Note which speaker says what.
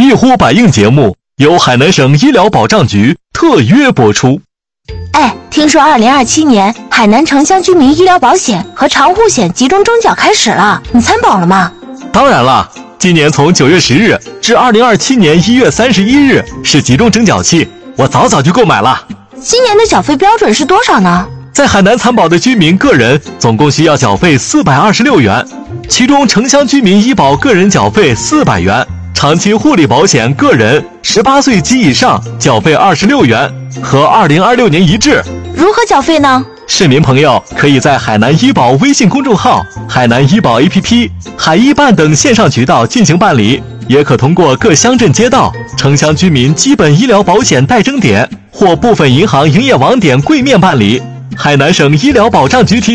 Speaker 1: 一呼百应节目由海南省医疗保障局特约播出。
Speaker 2: 哎，听说2027年海南城乡居民医疗保险和长护险集中征缴开始了，你参保了吗？
Speaker 1: 当然了，今年从9月10日至2027年1月31日是集中征缴期，我早就购买了。
Speaker 2: 今年的缴费标准是多少呢？
Speaker 1: 在海南参保的居民个人总共需要缴费426元，其中城乡居民医保个人缴费400元，长期护理保险个人18岁及以上缴费26元，和2026年一致。
Speaker 2: 如何缴费呢？
Speaker 1: 市民朋友可以在海南医保微信公众号、海南医保 APP、海医办等线上渠道进行办理，也可通过各乡镇街道、城乡居民基本医疗保险代征点或部分银行营业网点柜面办理。海南省医疗保障局提